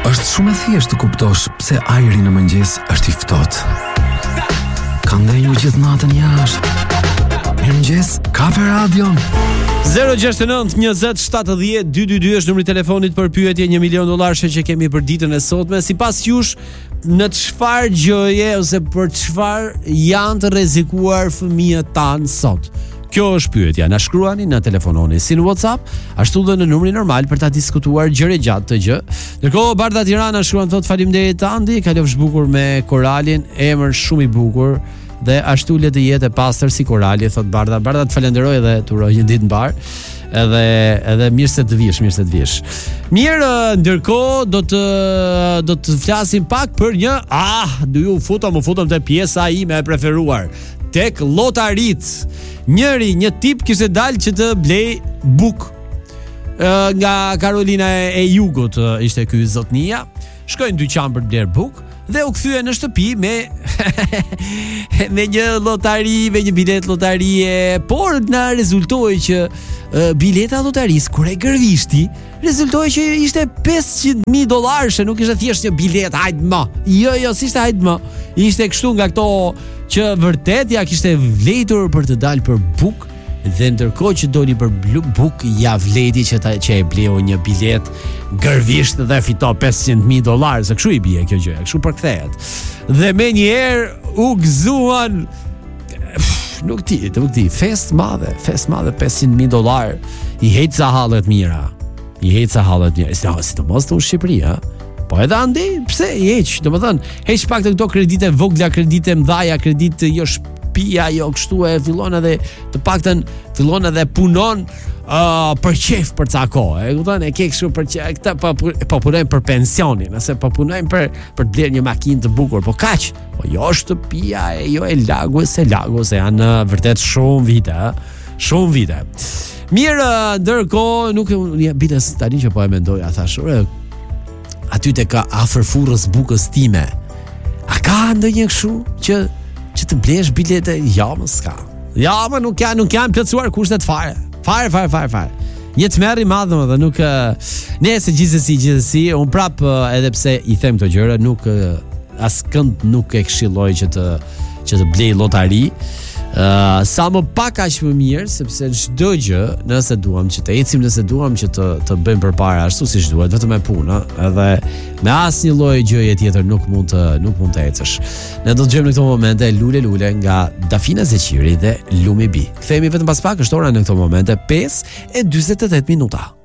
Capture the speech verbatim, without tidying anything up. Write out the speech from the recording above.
Është shumë e thjeshtë të kuptosh pse ajri në mëngjes është i ftohtë. Ka ndenjur gjithë natën jashtë. Mirëmëngjes, Kafe Radio. zero gjasht e nëntë njëzet shtatëdhjetë dyqindëdhjetë është numri i telefonit për pyetje një milion dollarësh që kemi për ditën e sotme. Sipas jush, në çfarë gjëje ose për çfarë janë të rrezikuar fëmijët tan sot? Kjo është pyetja. Na shkruani, na telefononi si në WhatsApp, ashtu dhe në numrin normal për ta diskutuar gjëre gjatë të gjë. Ndërkohë Barda Tirana shkruan thotë faleminderit Andi, kalofsh bukur me koralin, emër shumë i bukur dhe ashtu le të jetë e pastër si korali, thot Barda. Barda të falenderoj dhe të uroj një ditë mbar. Edhe edhe mirë se të vish, mirë se të vish. Mirë, ndërkohë do të do të flasim pak për një ah, do ju futem, u futem te pjesa ime e preferuar, tek lotarit. Njëri, një tip kishte dalë që të blej buk nga Karolina e Jugut, ishte ky zotnia. Shkoi në dyqan për të bler buk dhe u kthye në shtëpi me me një lotari, me një bilet lotarie, por na rezultoi që uh, bileta lotaris kur e gërvishti, rezultoi që ishte pesëqind mijë dollarë, nuk ishte thjesht një bilet, hajt më. Jo, jo, si ishte hajt më. Ishte kështu nga këto që vërtet ja kishte vletur për të dalë për buk. Dhe ndërkohë që doli për buk, ja vleti që, ta, që e bleu një bilet gërvisht dhe fito pesëqind mijë dollarë, se kështu i bie kjo gjë, kështu përkthehet. Dhe me njerë u gëzuan, nuk ti, nuk ti, fest madhe, fest madhe pesëqind mijë dollarë, i hejtë sa hallet mira, i hejtë sa hallet mira, si, si të mos të u Shqipëri, ha? Po edhe Andi, pse i heq, do më thënë, heq pak të këto kredite vogla, kredite mdhaja, kredite jo shpia, jo kështu e fillon edhe, të paktën fillon edhe punon uh, për qef për ca kohë, e kupton, e ke kështu për qef, këta po, po punojnë për pensionin, nëse po punojnë për, për të blerë një makinë të bukur, po kaq, po jo shtëpia, e jo e lagus, e lagus, e janë uh, vërtet shumë vite, shumë vite. Mirë, ndërkohë, nuk e bites tani që po e mendoja, thash, aty te ka afër furrës bukës time. A ka ndonjë kështu që që të blesh bilete? Ja, më s'ka. Ja, më nuk janë nuk janë plotësuar kushtet fare. Fare, fare, fare, fare. Një tmerr i madh dhe nuk nëse gjithsesi, gjithsesi, un prap edhe pse i them këto gjëra, nuk askënd nuk e këshilloj që të që të blej llotari. Uh, sa më pak aq më mirë, sepse çdo gjë, nëse duam që të ecim, nëse duam që të të bëjmë përpara ashtu siç duhet, vetëm me punë, edhe me asnjë lloj gjëje tjetër nuk mund të nuk mund të ecësh. Ne do të dëgjojmë në këtë moment Lule Lule nga Dafina Zeqiri dhe Lumi Bi. Kthehemi vetëm pas pak, është ora në këtë moment pesë e dyzet e tetë minuta.